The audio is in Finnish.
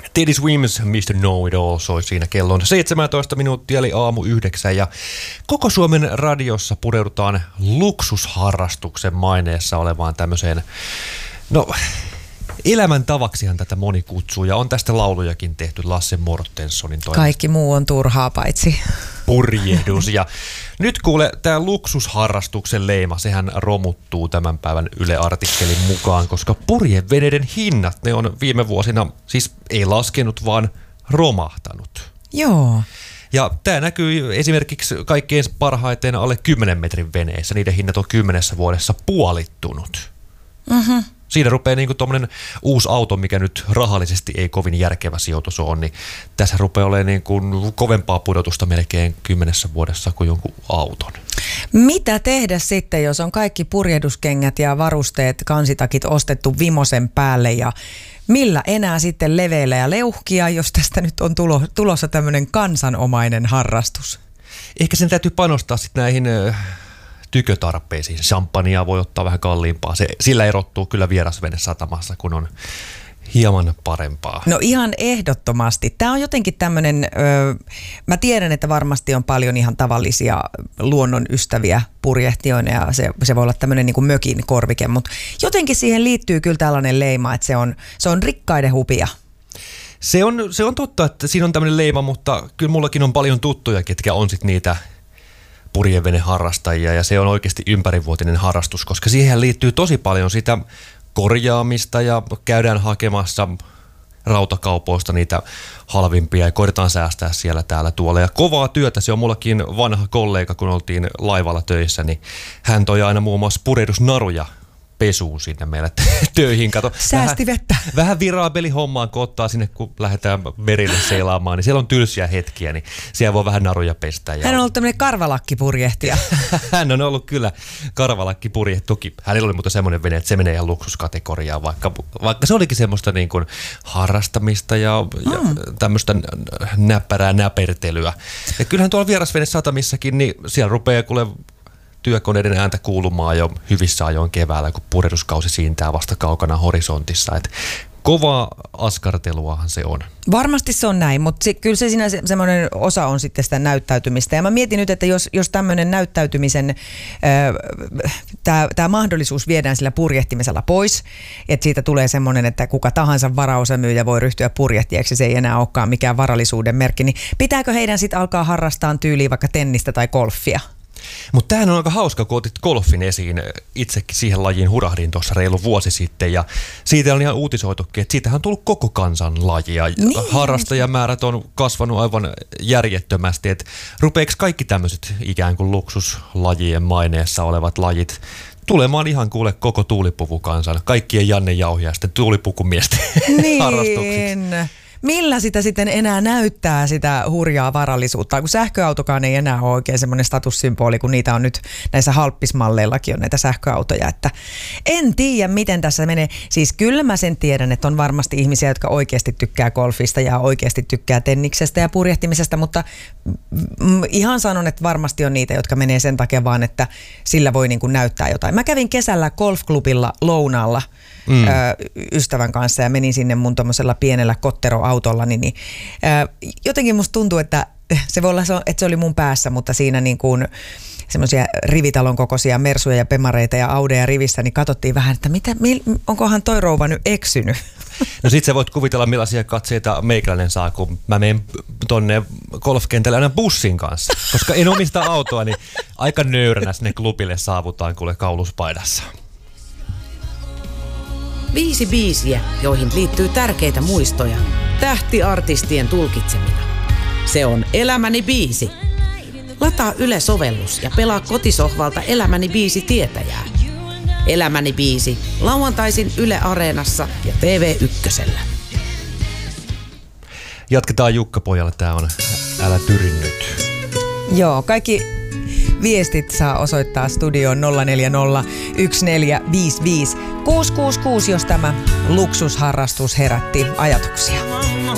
Teddy Swims, Mr. Know-It-All soi siinä kellon 17 minuuttia, eli aamu 9. Ja koko Suomen radiossa pureudutaan luksusharrastuksen maineessa olevaan tämmöiseen, elämäntavaksihan tätä moni kutsuu, ja on tästä laulujakin tehty Lasse Mortenssonin toimesta. Kaikki muu on turhaa paitsi purjehdus. Ja nyt kuule, tämä luksusharrastuksen leima, sehän romuttuu tämän päivän Yle-artikkelin mukaan, koska purjeveneiden hinnat, ne on viime vuosina siis ei laskenut, vaan romahtanut. Joo. Ja tämä näkyy esimerkiksi kaikkein parhaiten alle 10 metrin veneissä. Niiden hinnat on 10 vuodessa puolittunut. Mhm. Siinä rupeaa niin kuin tuommoinen uusi auto, mikä nyt rahallisesti ei kovin järkevä sijoitus on, niin tässä rupeaa olemaan niin kuin kovempaa pudotusta melkein 10 vuodessa kuin jonkun auton. Mitä tehdä sitten, jos on kaikki purjehduskengät ja varusteet, kansitakit ostettu vimosen päälle, ja millä enää sitten leveillä ja leuhkia, jos tästä nyt on tulossa tämmöinen kansanomainen harrastus? Ehkä sen täytyy panostaa sitten näihin tykötarpeisiin. Champagnea voi ottaa vähän kalliimpaa. Sillä erottuu kyllä vierasvenesatamassa, kun on hieman parempaa. No ihan ehdottomasti. Tämä on jotenkin tämmöinen, mä tiedän, että varmasti on paljon ihan tavallisia luonnon ystäviä purjehtijoina, ja se voi olla tämmöinen niin kuin mökin korvike, mutta jotenkin siihen liittyy kyllä tällainen leima, että se on rikkaiden hupia. Se on totta, että siinä on tämmöinen leima, mutta kyllä mullakin on paljon tuttuja, ketkä on sitten niitä purjeveneharrastajia, ja se on oikeasti ympärivuotinen harrastus, koska siihen liittyy tosi paljon sitä korjaamista ja käydään hakemassa rautakaupoista niitä halvimpia ja koitetaan säästää siellä täällä tuolla. Ja kovaa työtä, se on mullakin vanha kollega, kun oltiin laivalla töissä, niin hän toi aina muun muassa purehdusnaruja pesuun sinne meille töihin. Kato, säästi vettä. Vähän viraabelihommaan, kun ottaa sinne, kun lähdetään merille seilaamaan, niin siellä on tylsiä hetkiä, niin siellä voi vähän naruja pestä. Hän on ollut tämmöinen karvalakkipurjehtija. Hän on ollut kyllä karvalakkipurjehtija. Toki hänellä oli muuten semmoinen vene, että se menee ihan luksuskategoriaan, vaikka se olikin semmoista niin kuin harrastamista ja tämmöistä näppärää näpertelyä. Ja kyllähän tuolla vierasvenesatamissakin, niin siellä rupeaa kuule työkoneiden ääntä kuulumaan jo hyvissä ajoin keväällä, kun purjehduskausi siintää vasta kaukana horisontissa. Et kovaa askarteluahan se on. Varmasti se on näin, mutta kyllä se siinä semmoinen osa on sitten sitä näyttäytymistä. Ja mä mietin nyt, että jos tämmöinen näyttäytymisen, tämä mahdollisuus viedään sillä purjehtimisella pois, että siitä tulee semmoinen, että kuka tahansa varaosamyyjä voi ryhtyä purjehtijaksi, se ei enää olekaan mikään varallisuuden merkki, niin pitääkö heidän sitten alkaa harrastaa tyyliin vaikka tennistä tai golfia? Mutta tämähän on aika hauska, kun otit golfin esiin. Itsekin siihen lajiin hurahdin tuossa reilu vuosi sitten, ja siitä on ihan uutisoitukin, että siitähän on tullut koko kansan laji, ja harrastajamäärät on kasvanut aivan järjettömästi. Et rupeeko kaikki tämmöiset ikään kuin luksuslajien maineessa olevat lajit tulemaan ihan kuule koko tuulipuvukansan, kaikkien Janne Jauhiaisten tuulipukumiesten harrastuksiksi? Millä sitä sitten enää näyttää sitä hurjaa varallisuutta, kun sähköautokaan ei enää ole oikein semmoinen statussymboli, kun niitä on nyt näissä halppismalleillakin on näitä sähköautoja, että en tiedä miten tässä menee. Siis kyllä mä sen tiedän, että on varmasti ihmisiä, jotka oikeasti tykkää golfista ja oikeasti tykkää tenniksestä ja purjehtimisesta, mutta ihan sanon, että varmasti on niitä, jotka menee sen takia vaan, että sillä voi niin kuin näyttää jotain. Mä kävin kesällä golfklubilla lounaalla ystävän kanssa ja menin sinne mun tommosella pienellä kotteroautolla, niin jotenkin musta tuntuu, että se voi olla, että se oli mun päässä, mutta siinä niin kuin semmoisia rivitalon kokoisia mersuja ja pemareita ja audeja rivissä, niin katsottiin vähän, että onkohan toi rouva nyt eksynyt? No sit sä voit kuvitella, millaisia katseita meikäläinen saa, kun mä menen tonne golfkentälle aina bussin kanssa. Koska en omista autoa, niin aika nöyränä sinne klubille saavutaan kuule kauluspaidassa. 5 biisiä, joihin liittyy tärkeitä muistoja. Tähtiartistien tulkitsemina. Se on Elämäni biisi. Lataa Yle-sovellus ja pelaa kotisohvalta Elämäni biisi tietäjää. Elämäni biisi. Lauantaisin Yle Areenassa ja TV1. Jatketaan Jukka-pojalle. Tää on Älä tyri nyt. Joo, kaikki viestit saa osoittaa studioon 040 1455 666, jos tämä luksusharrastus herätti ajatuksia.